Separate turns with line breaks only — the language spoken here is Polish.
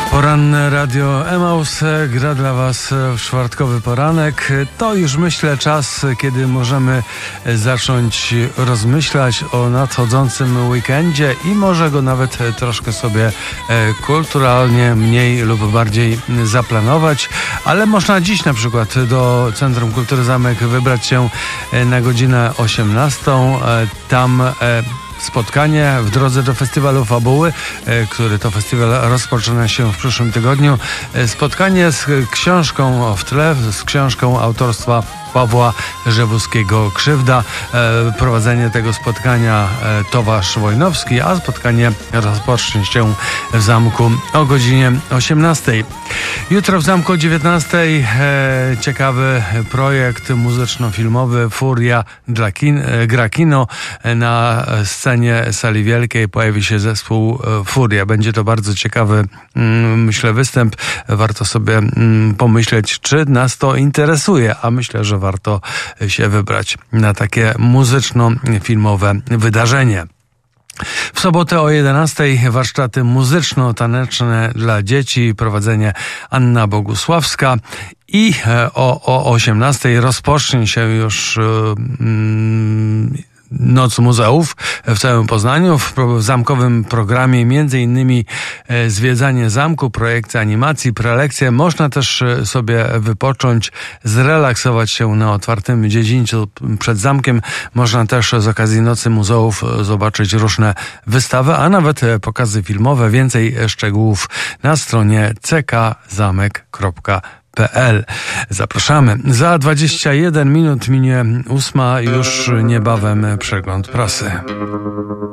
Poranne Radio Emaus gra dla Was w czwartkowy poranek. To już myślę czas, kiedy możemy zacząć rozmyślać o nadchodzącym weekendzie i może go nawet troszkę sobie kulturalnie mniej lub bardziej zaplanować. Ale można dziś na przykład do Centrum Kultury Zamek wybrać się na godzinę 18. Tam spotkanie w drodze do festiwalu Fabuły, który to festiwal rozpoczyna się w przyszłym tygodniu. Spotkanie z książką w tle, z książką autorstwa Pawła Rzewuskiego Krzywda. Prowadzenie tego spotkania Tomasz Wojnowski, a spotkanie rozpocznie się w zamku o godzinie 18. Jutro w zamku o 19. Ciekawy projekt muzyczno-filmowy Furia gra kino. Na scenie sali wielkiej pojawi się zespół Furia. Będzie to bardzo ciekawy, myślę, występ. Warto sobie pomyśleć, czy nas to interesuje, a myślę, że warto się wybrać na takie muzyczno-filmowe wydarzenie. W sobotę o 11 warsztaty muzyczno-taneczne dla dzieci, prowadzenie Anna Bogusławska i o 18 rozpocznie się już Noc Muzeów w całym Poznaniu. W zamkowym programie m.in. zwiedzanie zamku, projekcja animacji, prelekcje. Można też sobie wypocząć, zrelaksować się na otwartym dziedzińcu przed zamkiem. Można też z okazji Nocy Muzeów zobaczyć różne wystawy, a nawet pokazy filmowe. Więcej szczegółów na stronie ckzamek.pl. Zapraszamy. Za 21 minut minie 8, już niebawem przegląd prasy.